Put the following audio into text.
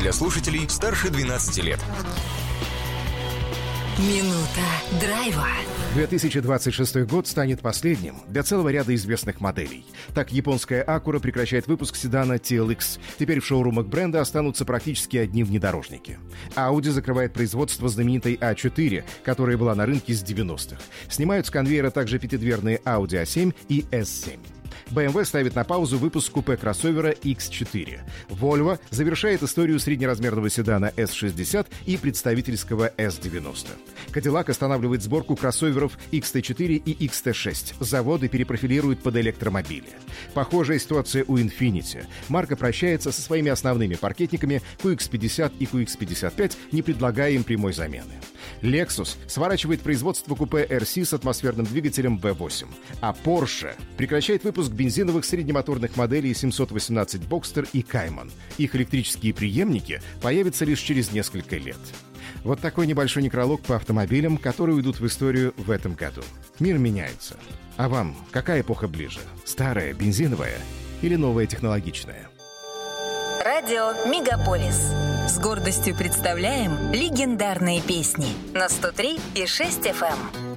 для слушателей старше 12 лет. Минута драйва. 2026 год станет последним для целого ряда известных моделей. Так, японская Acura прекращает выпуск седана TLX. Теперь в шоурумах бренда останутся практически одни внедорожники. Audi закрывает производство знаменитой A4, которая была на рынке с 90-х. Снимают с конвейера также пятидверные Audi A7 и S7. BMW ставит на паузу выпуск купе-кроссовера X4. Volvo завершает историю среднеразмерного седана S60 и представительского S90. Cadillac останавливает сборку кроссоверов XT4 и XT6. Заводы перепрофилируют под электромобили. Похожая ситуация у Infiniti. Марка прощается со своими основными паркетниками QX50 и QX55, не предлагая им прямой замены. Lexus сворачивает производство купе RC с атмосферным двигателем V8. А Porsche прекращает выпуск бензиновых среднемоторных моделей 718 Boxster и Cayman. Их электрические преемники появятся лишь через несколько лет. Вот такой небольшой некролог по автомобилям, которые уйдут в историю в этом году. Мир меняется. А вам какая эпоха ближе? Старая, бензиновая или новая технологичная? Радио Мегаполис. С гордостью представляем легендарные песни на 103,6 FM.